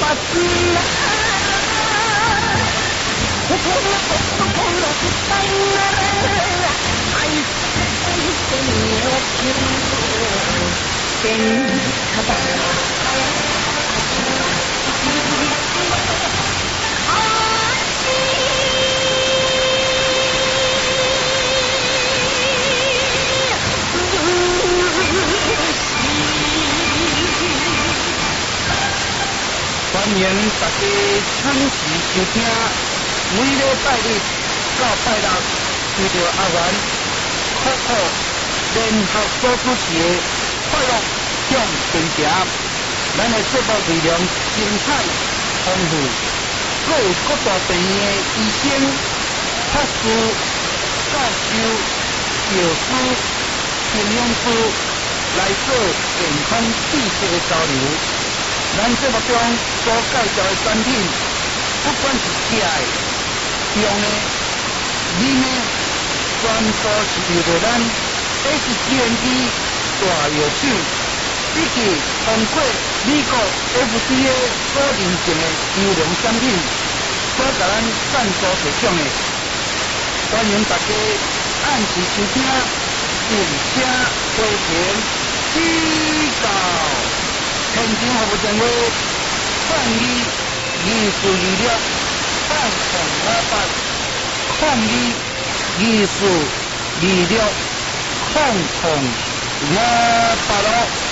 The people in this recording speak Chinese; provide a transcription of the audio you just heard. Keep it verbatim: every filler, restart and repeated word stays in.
子啊！我痛了，痛了，痛了，不在啊！爱爱情有情，真可怕。欢迎大家准时收听，每礼拜日到拜六，随着阿元、酷酷联合所主持的快乐向前行，咱的节目内容精彩丰富，各有各大病院的医生、法师、教授、药师、营养师来做健康知识的交流。咱节目中所介绍的产品，不管是食的、用的、饮的，全部是由着咱 S G N D 大药厂，以及通过美国 F D A 所认证的优良产品，所甲咱赞助提供的。欢迎大家按时收听，并且花钱指教。现场服务电话：创意艺术娱乐八零五八，创意艺术娱乐空空五八六。